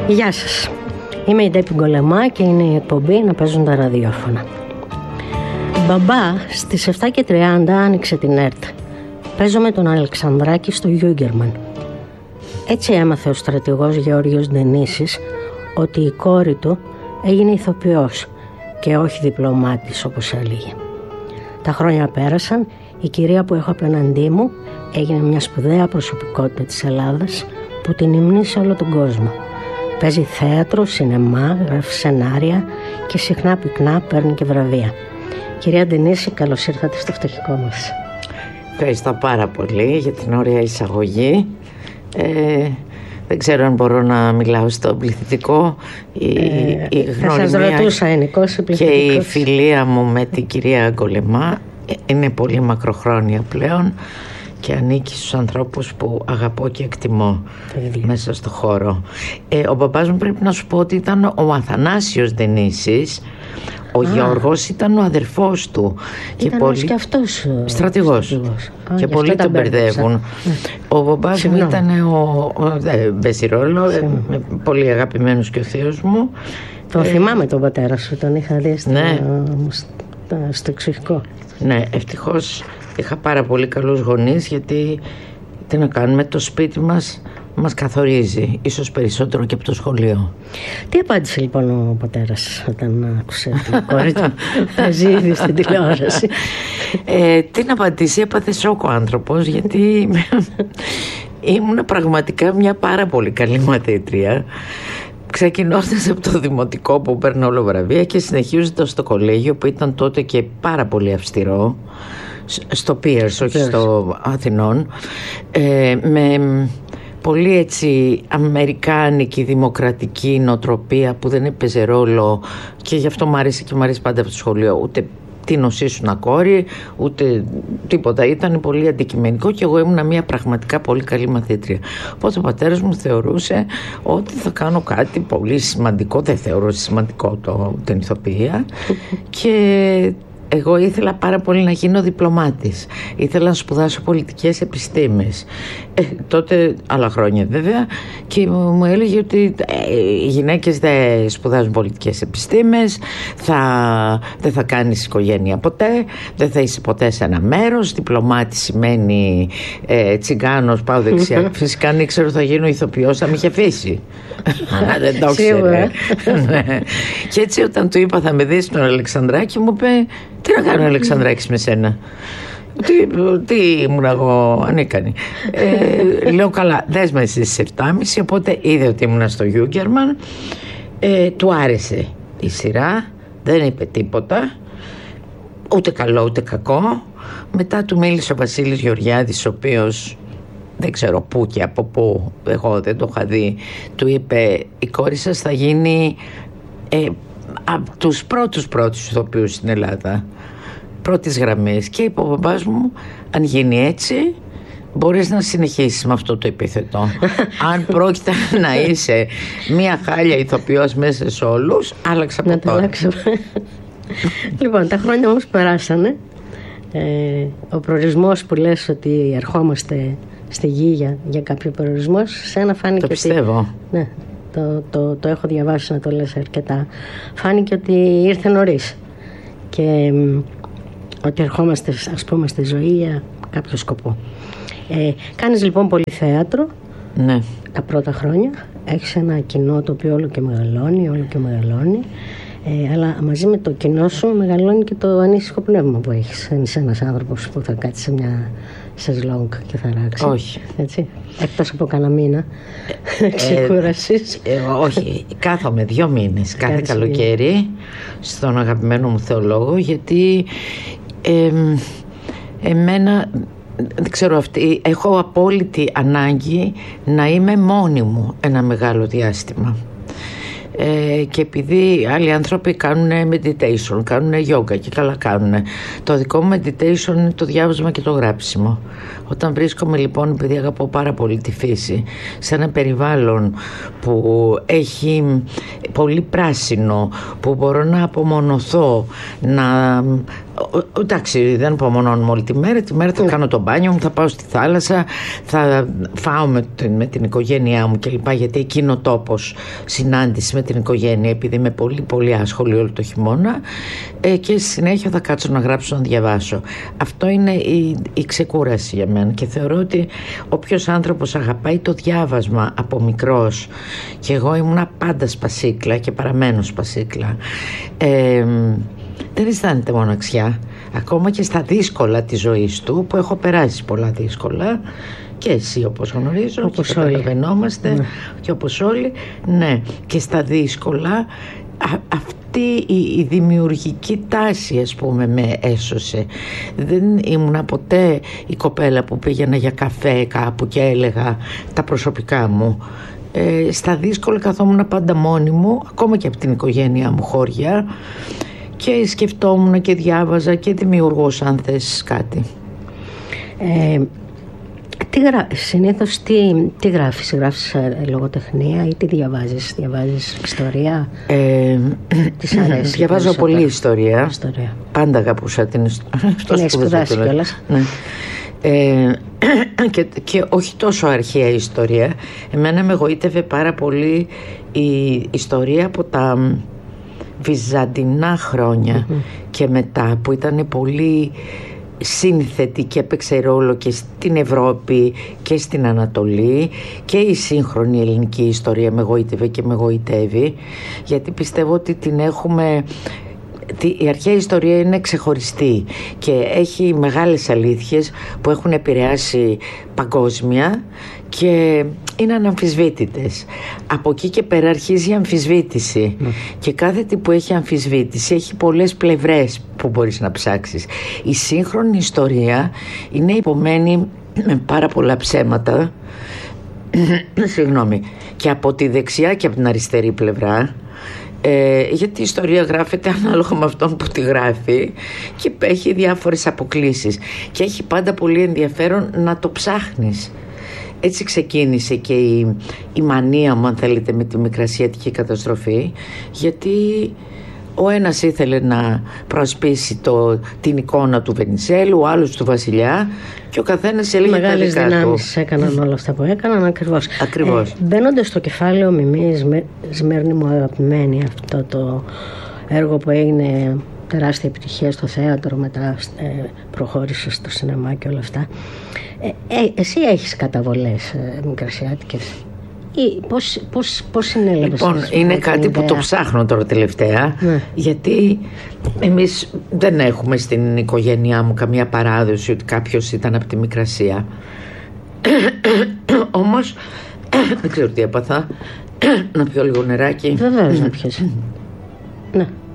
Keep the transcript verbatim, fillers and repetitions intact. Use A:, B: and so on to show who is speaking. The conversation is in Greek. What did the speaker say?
A: Γεια σας. Είμαι η Ντέπη Γκολεμά και είναι η εκπομπή «Να παίζουν τα ραδιόφωνα». Μπαμπά στις επτά και τριάντα άνοιξε την ΕΡΤ. Παίζω με τον Αλεξανδράκη στο Γιούγκερμαν. Έτσι έμαθε ο στρατηγός Γεώργιος Ντενίσης ότι η κόρη του έγινε ηθοποιός και όχι διπλωμάτης όπως έλεγε. Τα χρόνια πέρασαν, η κυρία που έχω απέναντί μου έγινε μια σπουδαία προσωπικότητα της Ελλάδας που την υμνεί σε όλο τον κόσμο. Παίζει θέατρο, σινεμά, γράφει σενάρια και συχνά πυκνά παίρνει και βραβεία. Κυρία Ντενίση, καλώς ήρθατε στο φτωχικό μας.
B: Ευχαριστώ πάρα πολύ για την ωραία εισαγωγή. Ε, δεν ξέρω αν μπορώ να μιλάω στο πληθυντικό. Η,
A: ε,
B: η γνωριμία
A: και
B: η φιλία μου με την κυρία Γκολεμά είναι πολύ μακροχρόνια πλέον και ανήκει στους ανθρώπους που αγαπώ και εκτιμώ Ίδια. μέσα στο χώρο. Ε, ο μπαμπάς μου, πρέπει να σου πω ότι ήταν ο Αθανάσιος Ντενίσης. Ο Α, Γιώργος ήταν ο αδερφός του.
A: Ήταν και πολύ... και αυτός
B: στρατηγός. στρατηγός. Και πολλοί τον μπερδεύουν. Ο μπαμπάς μου ήταν ο... δεν παίζει ρόλο, πολύ αγαπημένος και ο θείος μου.
A: Το ε... θυμάμαι τον πατέρα σου, τον είχα δει στο, ναι. στο εξοχικό.
B: Ναι, ευτυχώς είχα πάρα πολύ καλούς γονείς, γιατί τι να κάνουμε, το σπίτι μας μας καθορίζει, ίσως περισσότερο και από το σχολείο.
A: Τι απάντησε λοιπόν ο πατέρας όταν άκουσε την κόρη του να ζει ήδη στην τηλεόραση?
B: ε, τι να απαντήσει, έπαθε σοκ ο άνθρωπος, γιατί ήμουν πραγματικά μια πάρα πολύ καλή μαθήτρια, ξεκινώντας από το δημοτικό που παίρνω όλο βραβεία και συνεχίζοντας στο κολέγιο που ήταν τότε και πάρα πολύ αυστηρό, στο Πίερς, όχι στο Αθηνών, ε, με πολύ έτσι αμερικάνικη δημοκρατική νοοτροπία που δεν έπαιζε ρόλο, και γι' αυτό μου άρεσε και μου άρεσε πάντα από το σχολείο, ούτε τι νοσήσουνα κόρη ούτε τίποτα, ήταν πολύ αντικειμενικό και εγώ ήμουν μια πραγματικά πολύ καλή μαθήτρια. Οπότε ο πατέρας μου θεωρούσε ότι θα κάνω κάτι πολύ σημαντικό, δεν θεωρούσε σημαντικό το, την ηθοποιία και εγώ ήθελα πάρα πολύ να γίνω διπλωμάτης. Ήθελα να σπουδάσω πολιτικές επιστήμες. Ε, τότε, άλλα χρόνια βέβαια, και μου έλεγε ότι ε, οι γυναίκες δεν σπουδάζουν πολιτικές επιστήμες, θα, δεν θα κάνεις οικογένεια ποτέ, δεν θα είσαι ποτέ σε ένα μέρος. Διπλωμάτη σημαίνει ε, τσιγκάνος, πάω δεξιά. Φυσικά αν ήξερα θα γίνω ηθοποιός, θα με είχε αφήσει. Δεν το ήξερε. Και έτσι όταν του είπα θα με δεις στον Αλεξανδράκη, μου είπε, τι να κάνω Αλεξανδράκης με σένα? Τι, τι ήμουν εγώ ανίκανη. ε, Λέω καλά, δες με στις επτά και μισή, οπότε είδε ότι ήμουν στο Γιούγκερμαν. ε, Του άρεσε η σειρά, δεν είπε τίποτα, ούτε καλό ούτε κακό. Μετά του μίλησε ο Βασίλης Γεωργιάδης, ο οποίος δεν ξέρω πού και από πού, εγώ δεν το είχα δει. Του είπε, η κόρη σας θα γίνει ε, από τους πρώτους πρώτους ηθοποιούς στην Ελλάδα, πρώτης γραμμής. Και είπε ο μπαμπάς μου, αν γίνει έτσι μπορείς να συνεχίσεις με αυτό το επίθετο. Αν πρόκειται να είσαι μια χάλια ηθοποιός μέσα σε όλους, άλλαξα από τώρα.
A: Λοιπόν, τα χρόνια όμως περάσανε. ε, Ο προορισμός που λες ότι ερχόμαστε στη γη για, για κάποιο προορισμό, σένα φάνηκε?
B: Το πιστεύω ότι,
A: ναι, το, το, το έχω διαβάσει να το λες αρκετά. Φάνηκε ότι ήρθε νωρίς και ότι ερχόμαστε, ας πούμε, στη ζωή για κάποιο σκοπό. ε, Κάνεις λοιπόν πολύ θέατρο.
B: Ναι. Τα
A: πρώτα χρόνια έχεις ένα κοινό το οποίο όλο και μεγαλώνει, όλο και μεγαλώνει. Ε, αλλά μαζί με το κοινό σου μεγαλώνει και το ανήσυχο πνεύμα που έχεις. Δεν είσαι ένας άνθρωπος που θα κάτσει σε μια σεζλόγκ και θα ράξει.
B: Όχι.
A: Έτσι. Εκτός από κανένα μήνα ε, ξεκούρασης.
B: Ε, ε, όχι. Κάθομαι δύο μήνες κάθε Κάτσε καλοκαίρι μήνα. στον αγαπημένο μου θεολόγο, γιατί ε, εμένα, δεν ξέρω, αυτή, έχω απόλυτη ανάγκη να είμαι μόνη μου ένα μεγάλο διάστημα. Ε, και επειδή άλλοι άνθρωποι κάνουν meditation, κάνουν yoga και καλά κάνουν, το δικό μου meditation είναι το διάβασμα και το γράψιμο. Όταν βρίσκομαι λοιπόν, επειδή αγαπώ πάρα πολύ τη φύση, σε ένα περιβάλλον που έχει πολύ πράσινο, που μπορώ να απομονωθώ, να Εντάξει, δεν απομονώνουμε όλη τη μέρα. Τη μέρα θα κάνω το μπάνιο μου, θα πάω στη θάλασσα, θα φάω με την, με την οικογένειά μου κλπ. Γιατί εκεί είναι ο τόπος συνάντηση με την οικογένεια, επειδή είμαι πολύ πολύ άσχολη όλο το χειμώνα. Ε, και στη συνέχεια θα κάτσω να γράψω, να διαβάσω. Αυτό είναι η, η ξεκούραση για μένα. Και θεωρώ ότι όποιος άνθρωπος αγαπάει το διάβασμα από μικρός, και εγώ ήμουνα πάντα σπασίκλα και παραμένω σπασίκλα, ε, δεν αισθάνεται μοναξιά, ακόμα και στα δύσκολα της ζωής του, που έχω περάσει πολλά δύσκολα, και εσύ όπως γνωρίζω, όπως και καταλαβαίνόμαστε, ναι. Και όπως όλοι, ναι, και στα δύσκολα α, αυτή η, η δημιουργική τάση, ας πούμε, με έσωσε. Δεν ήμουνα ποτέ η κοπέλα που πήγαινα για καφέ κάπου και έλεγα τα προσωπικά μου. Ε, στα δύσκολα καθόμουν πάντα μόνη μου, ακόμα και από την οικογένειά μου χώρια, και σκεφτόμουν και διάβαζα και δημιουργούσα, αν θες κάτι.
A: Ε, τι γρα... Συνήθως τι, τι γράφεις, γράφεις λογοτεχνία ή τι διαβάζεις, διαβάζεις ιστορία?
B: Ε,
A: Της αρέσει?
B: Διαβάζω πολύ ιστορία.
A: ιστορία.
B: Πάντα αγαπούσα την ιστορία.
A: Ναι, σπουδάσει κιόλας.
B: Ναι. Ε, και, και όχι τόσο αρχαία ιστορία. Εμένα με εγωίτευε πάρα πολύ η ιστορία από τα βυζαντινά χρόνια mm-hmm. και μετά, που ήταν πολύ σύνθετη και έπαιξε ρόλο και στην Ευρώπη και στην Ανατολή, και η σύγχρονη ελληνική ιστορία με εγωίτευε και με εγωιτεύει, γιατί πιστεύω ότι την έχουμε. Η αρχαία ιστορία είναι ξεχωριστή και έχει μεγάλες αλήθειες που έχουν επηρεάσει παγκόσμια και είναι αναμφισβήτητες. Από εκεί και πέρα αρχίζει η αμφισβήτηση mm. και κάθε τι που έχει αμφισβήτηση έχει πολλές πλευρές που μπορείς να ψάξεις. Η σύγχρονη ιστορία είναι υπομένη με πάρα πολλά ψέματα συγγνώμη, και από τη δεξιά και από την αριστερή πλευρά. Ε, γιατί η ιστορία γράφεται ανάλογα με αυτόν που τη γράφει και έχει διάφορες αποκλίσεις και έχει πάντα πολύ ενδιαφέρον να το ψάχνεις. Έτσι ξεκίνησε και η, η μανία μου, αν θέλετε, με τη μικρασιατική καταστροφή, γιατί ο ένας ήθελε να προασπίσει το, την εικόνα του Βενιζέλου, ο άλλος του βασιλιά, και ο καθένας έλεγε τα δικά του.
A: Μεγάλες δυνάμεις έκαναν όλα αυτά που έκαναν, ακριβώς.
B: Ακριβώς.
A: Ε, μπαίνοντας στο κεφάλαιο Μιμή, Σμέρνη μου αγαπημένη, αυτό το έργο που έγινε τεράστια επιτυχία στο θέατρο, μετά ε, προχώρησε στο σινεμά και όλα αυτά. Ε, ε, εσύ έχεις καταβολές ε, μικρασιάτικες? Ή πώς, πώς, πώς συνέλαβες?
B: Λοιπόν, είναι κάτι ιδέα που το ψάχνω τώρα τελευταία, ναι. Γιατί εμείς δεν έχουμε στην οικογένειά μου καμία παράδοση ότι κάποιος ήταν από τη Μικρασία. Όμως δεν ξέρω τι έπαθα. Να πιω λίγο νεράκι.
A: Βεβαίως να πιες. Ναι.